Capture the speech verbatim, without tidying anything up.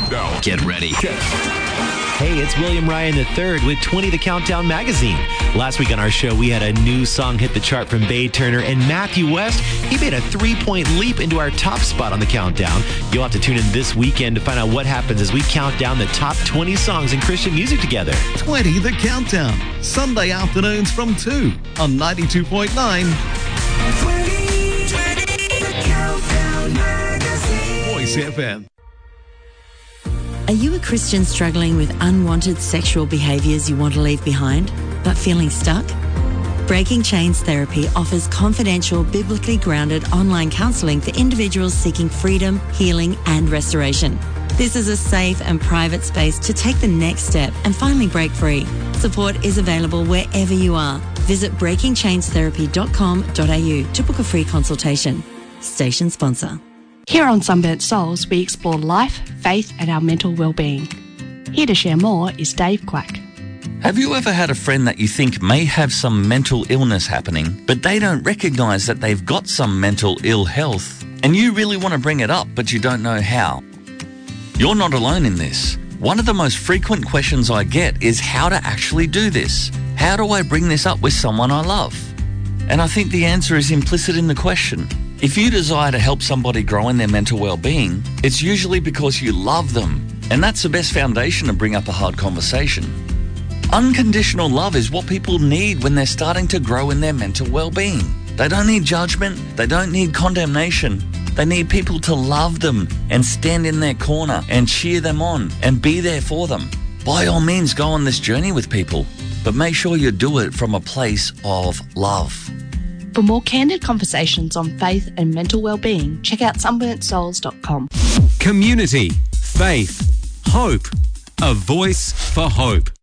Countdown. Get ready. Hey, it's William Ryan the third with twenty The Countdown magazine. Last week on our show, we had a new song hit the chart from Bae Turner, and Matthew West, he made a three-point leap into our top spot on the countdown. You'll have to tune in this weekend to find out what happens as we count down the top twenty songs in Christian music together. twenty The Countdown, Sunday afternoons from two on ninety-two point nine. twenty, twenty, The Countdown magazine. Voice F M. Are you a Christian struggling with unwanted sexual behaviours you want to leave behind, but feeling stuck? Breaking Chains Therapy offers confidential, biblically grounded online counselling for individuals seeking freedom, healing and restoration. This is a safe and private space to take the next step and finally break free. Support is available wherever you are. Visit breaking chains therapy dot com dot a u to book a free consultation. Station sponsor. Here on Sunburnt Souls, we explore life, faith and our mental well-being. Here to share more is Dave Quack. Have you ever had a friend that you think may have some mental illness happening, but they don't recognise that they've got some mental ill health, and you really want to bring it up, but you don't know how? You're not alone in this. One of the most frequent questions I get is how to actually do this. How do I bring this up with someone I love? And I think the answer is implicit in the question. If you desire to help somebody grow in their mental well-being, it's usually because you love them, and that's the best foundation to bring up a hard conversation. Unconditional love is what people need when they're starting to grow in their mental well-being. They don't need judgment, they don't need condemnation. They need people to love them and stand in their corner and cheer them on and be there for them. By all means, go on this journey with people, but make sure you do it from a place of love. For more candid conversations on faith and mental well-being, check out sunburnt souls dot com. Community, faith, hope. A voice for hope.